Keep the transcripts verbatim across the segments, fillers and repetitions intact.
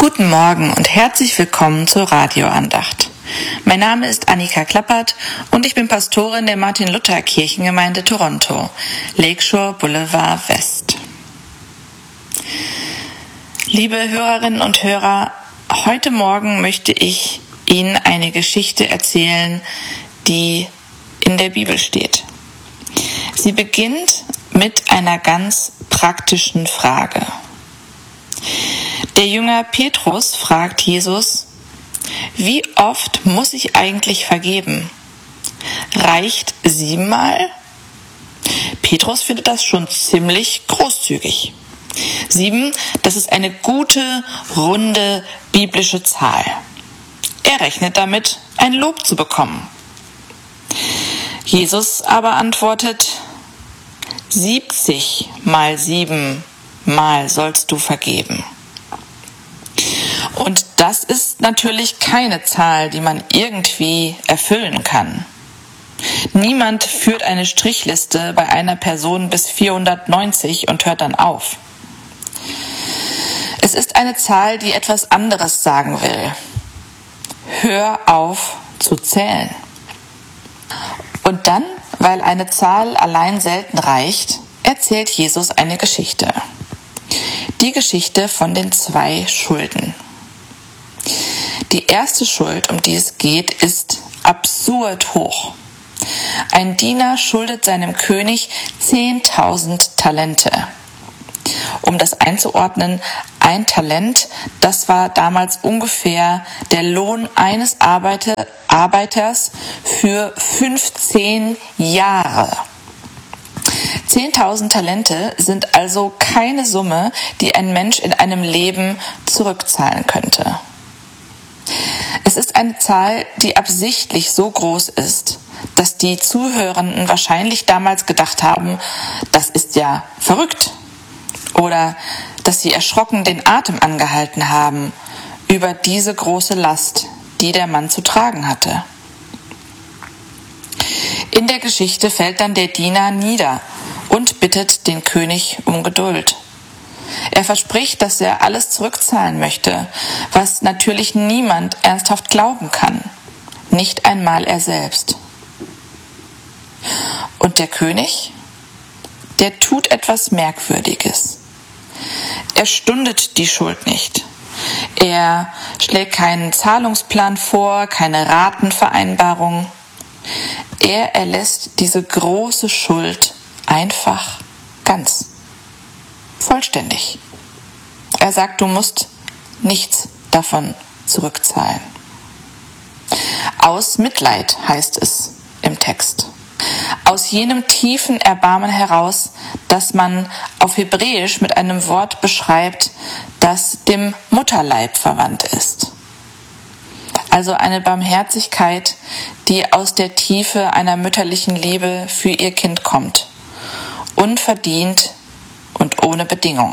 Guten Morgen und herzlich willkommen zur Radioandacht. Mein Name ist Annika Klappert und ich bin Pastorin der Martin-Luther-Kirchengemeinde Toronto, Lakeshore Boulevard West. Liebe Hörerinnen und Hörer, heute Morgen möchte ich Ihnen eine Geschichte erzählen, die in der Bibel steht. Sie beginnt mit einer ganz praktischen Frage. Der Jünger Petrus fragt Jesus: Wie oft muss ich eigentlich vergeben? Reicht siebenmal? Petrus findet das schon ziemlich großzügig. Sieben, das ist eine gute, runde biblische Zahl. Er rechnet damit, ein Lob zu bekommen. Jesus aber antwortet: siebzig mal sieben Mal sollst du vergeben. Und das ist natürlich keine Zahl, die man irgendwie erfüllen kann. Niemand führt eine Strichliste bei einer Person bis vierhundertneunzig und hört dann auf. Es ist eine Zahl, die etwas anderes sagen will. Hör auf zu zählen. Und dann, weil eine Zahl allein selten reicht, erzählt Jesus eine Geschichte. Die Geschichte von den zwei Schulden. Die erste Schuld, um die es geht, ist absurd hoch. Ein Diener schuldet seinem König zehntausend Talente. Um das einzuordnen, ein Talent, das war damals ungefähr der Lohn eines Arbeiter, Arbeiters für fünfzehn Jahre. zehntausend Talente sind also keine Summe, die ein Mensch in einem Leben zurückzahlen könnte. Es ist eine Zahl, die absichtlich so groß ist, dass die Zuhörenden wahrscheinlich damals gedacht haben, das ist ja verrückt. Oder dass sie erschrocken den Atem angehalten haben über diese große Last, die der Mann zu tragen hatte. In der Geschichte fällt dann der Diener nieder und bittet den König um Geduld. Er verspricht, dass er alles zurückzahlen möchte, was natürlich niemand ernsthaft glauben kann, nicht einmal er selbst. Und der König, der tut etwas Merkwürdiges. Er stundet die Schuld nicht. Er schlägt keinen Zahlungsplan vor, keine Ratenvereinbarung. Er erlässt diese große Schuld einfach ganz. Vollständig. Er sagt, du musst nichts davon zurückzahlen. Aus Mitleid heißt es im Text. Aus jenem tiefen Erbarmen heraus, das man auf Hebräisch mit einem Wort beschreibt, das dem Mutterleib verwandt ist. Also eine Barmherzigkeit, die aus der Tiefe einer mütterlichen Liebe für ihr Kind kommt. Unverdient und ohne Bedingung.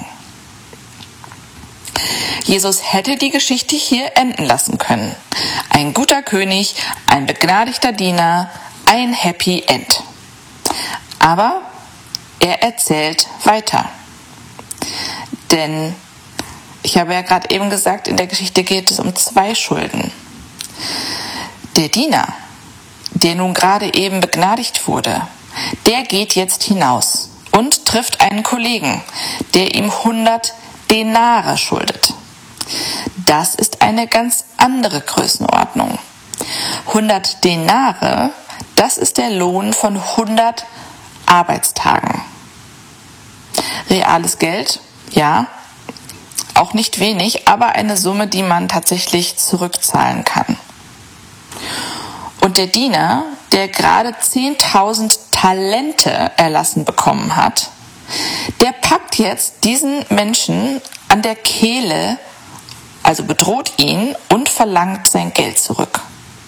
Jesus hätte die Geschichte hier enden lassen können. Ein guter König, ein begnadigter Diener, ein Happy End. Aber er erzählt weiter. Denn, ich habe ja gerade eben gesagt, in der Geschichte geht es um zwei Schulden. Der Diener, der nun gerade eben begnadigt wurde, der geht jetzt hinaus und trifft einen Kollegen, der ihm hundert Denare schuldet. Das ist eine ganz andere Größenordnung. hundert Denare, das ist der Lohn von hundert Arbeitstagen. Reales Geld, ja, auch nicht wenig, aber eine Summe, die man tatsächlich zurückzahlen kann. Und der Diener, der gerade zehntausend Talente erlassen bekommen hat, der packt jetzt diesen Menschen an der Kehle, also bedroht ihn und verlangt sein Geld zurück.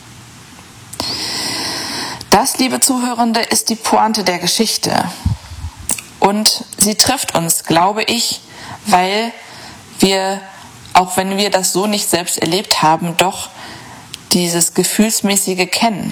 Das, liebe Zuhörende, ist die Pointe der Geschichte. Und sie trifft uns, glaube ich, weil wir, auch wenn wir das so nicht selbst erlebt haben, doch dieses Gefühlsmäßige kennen.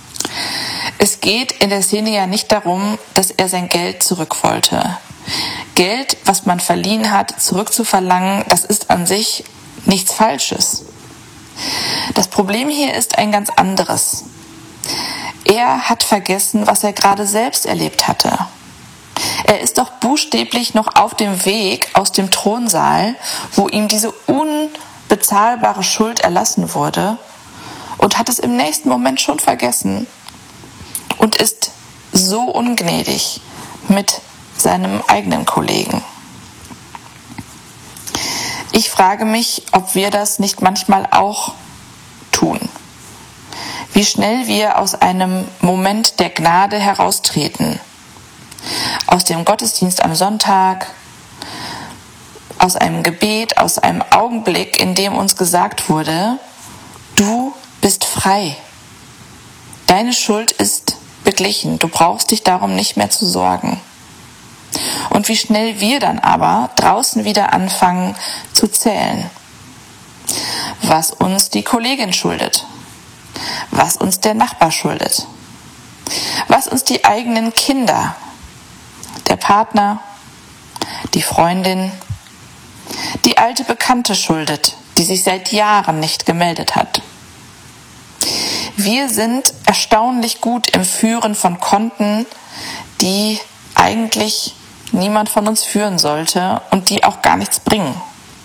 Es geht in der Szene ja nicht darum, dass er sein Geld zurück wollte. Geld, was man verliehen hat, zurückzuverlangen, das ist an sich nichts Falsches. Das Problem hier ist ein ganz anderes. Er hat vergessen, was er gerade selbst erlebt hatte. Er ist doch buchstäblich noch auf dem Weg aus dem Thronsaal, wo ihm diese unbezahlbare Schuld erlassen wurde, und hat es im nächsten Moment schon vergessen und ist so ungnädig mit seinem eigenen Kollegen. Ich frage mich, ob wir das nicht manchmal auch tun. Wie schnell wir aus einem Moment der Gnade heraustreten. Aus dem Gottesdienst am Sonntag, aus einem Gebet, aus einem Augenblick, in dem uns gesagt wurde, du bist frei. Deine Schuld ist beglichen, du brauchst dich darum nicht mehr zu sorgen. Und wie schnell wir dann aber draußen wieder anfangen zu zählen, was uns die Kollegin schuldet, was uns der Nachbar schuldet, was uns die eigenen Kinder, der Partner, die Freundin, die alte Bekannte schuldet, die sich seit Jahren nicht gemeldet hat. Wir sind erstaunlich gut im Führen von Konten, die eigentlich niemand von uns führen sollte und die auch gar nichts bringen.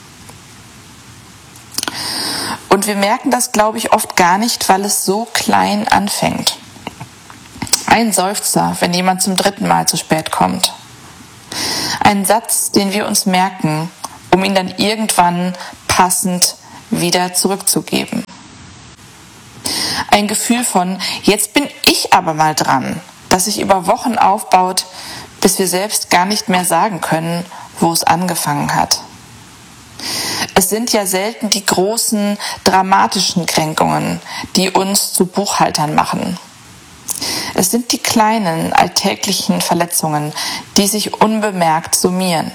Und wir merken das, glaube ich, oft gar nicht, weil es so klein anfängt. Ein Seufzer, wenn jemand zum dritten Mal zu spät kommt. Ein Satz, den wir uns merken, um ihn dann irgendwann passend wieder zurückzugeben. Ein Gefühl von, jetzt bin ich aber mal dran, das sich über Wochen aufbaut, bis wir selbst gar nicht mehr sagen können, wo es angefangen hat. Es sind ja selten die großen, dramatischen Kränkungen, die uns zu Buchhaltern machen. Es sind die kleinen, alltäglichen Verletzungen, die sich unbemerkt summieren.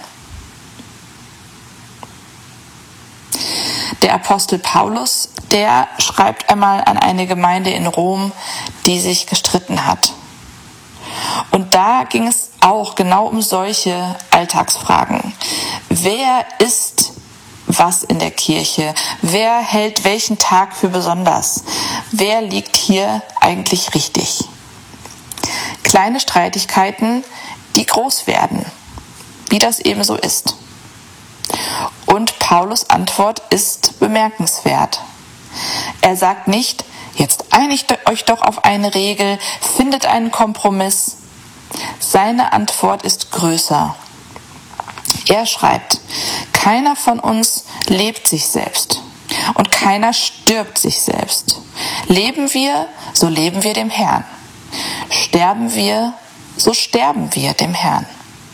Der Apostel Paulus, der schreibt einmal an eine Gemeinde in Rom, die sich gestritten hat. Und da ging es auch genau um solche Alltagsfragen. Wer ist was in der Kirche? Wer hält welchen Tag für besonders? Wer liegt hier eigentlich richtig? Kleine Streitigkeiten, die groß werden, wie das eben so ist. Und Paulus' Antwort ist bemerkenswert. Er sagt nicht, jetzt einigt euch doch auf eine Regel, findet einen Kompromiss. Seine Antwort ist größer. Er schreibt, keiner von uns lebt sich selbst und keiner stirbt sich selbst. Leben wir, so leben wir dem Herrn. Sterben wir, so sterben wir dem Herrn.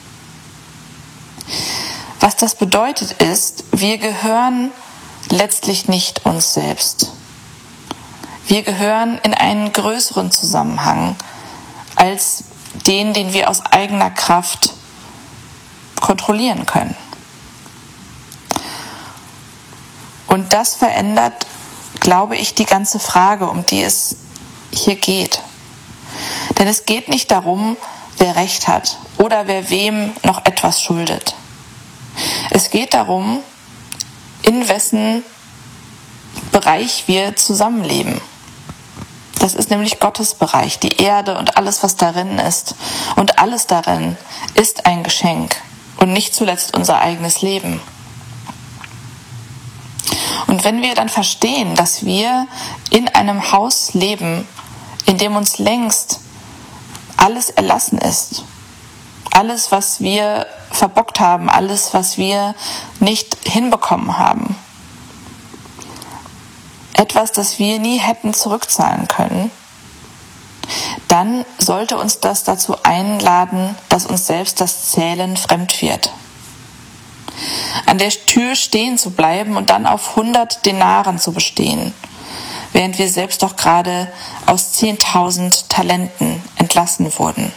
Was das bedeutet ist, wir gehören letztlich nicht uns selbst. Wir gehören in einen größeren Zusammenhang als den, den wir aus eigener Kraft kontrollieren können. Und das verändert, glaube ich, die ganze Frage, um die es hier geht. Denn es geht nicht darum, wer Recht hat oder wer wem noch etwas schuldet. Es geht darum, in wessen Bereich wir zusammenleben. Das ist nämlich Gottes Bereich, die Erde und alles, was darin ist. Und alles darin ist ein Geschenk und nicht zuletzt unser eigenes Leben. Und wenn wir dann verstehen, dass wir in einem Haus leben, in dem uns längst alles erlassen ist, alles, was wir verbockt haben, alles, was wir nicht hinbekommen haben, etwas, das wir nie hätten zurückzahlen können, dann sollte uns das dazu einladen, dass uns selbst das Zählen fremd wird. An der Tür stehen zu bleiben und dann auf hundert Denaren zu bestehen, während wir selbst doch gerade aus zehntausend Talenten entlassen wurden.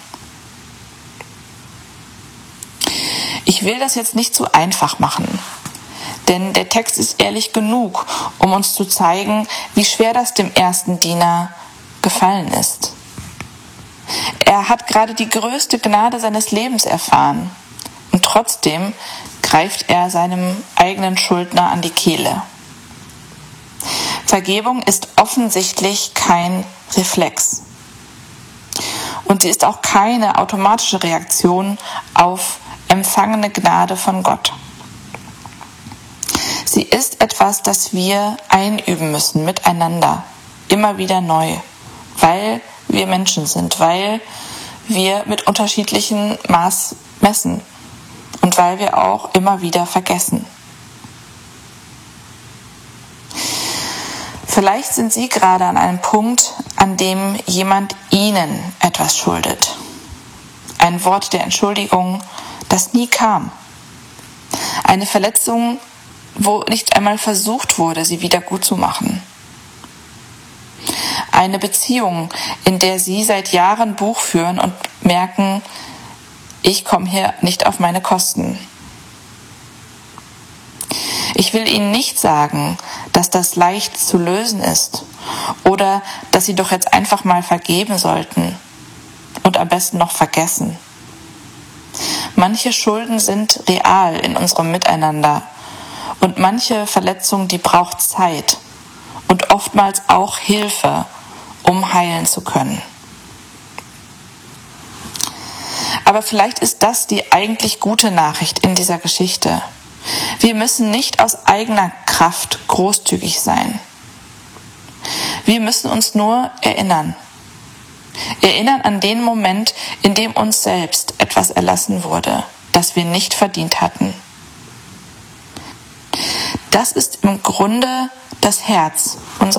Ich will das jetzt nicht zu einfach machen, denn der Text ist ehrlich genug, um uns zu zeigen, wie schwer das dem ersten Diener gefallen ist. Er hat gerade die größte Gnade seines Lebens erfahren, Und trotzdem greift er seinem eigenen Schuldner an die Kehle. Vergebung ist offensichtlich kein Reflex. Und sie ist auch keine automatische Reaktion auf empfangene Gnade von Gott. Sie ist etwas, das wir einüben müssen miteinander, immer wieder neu, weil wir Menschen sind, weil wir mit unterschiedlichen Maß messen und weil wir auch immer wieder vergessen. Vielleicht sind Sie gerade an einem Punkt, an dem jemand Ihnen etwas schuldet. Ein Wort der Entschuldigung, das nie kam. Eine Verletzung, wo nicht einmal versucht wurde, sie wieder gut zu machen. Eine Beziehung, in der Sie seit Jahren Buch führen und merken, ich komme hier nicht auf meine Kosten. Ich will Ihnen nicht sagen, dass das leicht zu lösen ist oder dass Sie doch jetzt einfach mal vergeben sollten und am besten noch vergessen. Manche Schulden sind real in unserem Miteinander und manche Verletzung, die braucht Zeit und oftmals auch Hilfe, um heilen zu können. Aber vielleicht ist das die eigentlich gute Nachricht in dieser Geschichte. Wir müssen nicht aus eigener Kraft großzügig sein. Wir müssen uns nur erinnern. Erinnern an den Moment, in dem uns selbst etwas erlassen wurde, das wir nicht verdient hatten. Das ist im Grunde das Herz unserer